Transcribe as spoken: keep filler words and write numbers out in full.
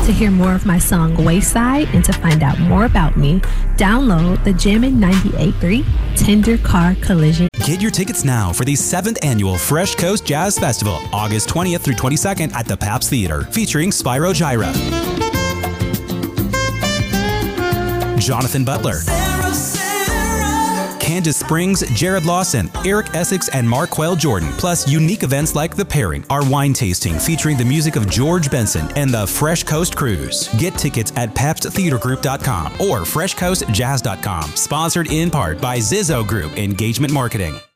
To hear more of my song Wayside and to find out more about me, download the Jammin' ninety-eight point three Tender Car Collision. Get your tickets now for the seventh Annual Fresh Coast Jazz Festival, August twentieth through twenty-second at the Pabst Theater, featuring Spyro Gyra, Jonathan Butler, Candace Springs, Jared Lawson, Eric Essex, and Marquel Jordan, plus unique events like The Pairing, our wine tasting featuring the music of George Benson, and the Fresh Coast Cruise. Get tickets at pabst theater group dot com or fresh coast jazz dot com. Sponsored in part by Zizzo Group Engagement Marketing.